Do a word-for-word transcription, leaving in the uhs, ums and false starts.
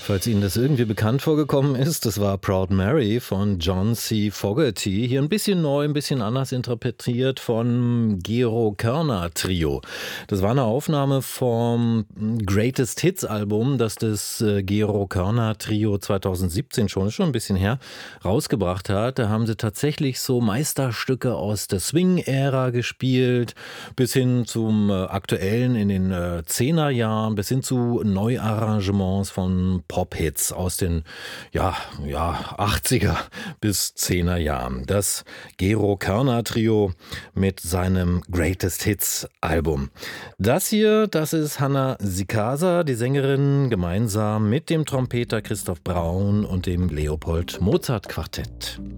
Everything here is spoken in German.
Falls Ihnen das irgendwie bekannt vorgekommen ist, das war Proud Mary von John C. Fogerty. Hier ein bisschen neu, ein bisschen anders interpretiert von Gero Körner Trio. Das war eine Aufnahme vom Greatest Hits Album, das das äh, Gero Körner Trio zweitausendsiebzehn schon, ist schon ein bisschen her, rausgebracht hat. Da haben sie tatsächlich so Meisterstücke aus der Swing-Ära gespielt, bis hin zum äh, aktuellen in den äh, Zehnerjahren, bis hin zu Neuarrangements von Pop-Hits aus den ja, ja, achtziger bis zehner Jahren. Das Gero Körner Trio mit seinem Greatest Hits Album. Das hier, das ist Hanna Sikasa, die Sängerin, gemeinsam mit dem Trompeter Christoph Braun und dem Leopold Mozart Quartett.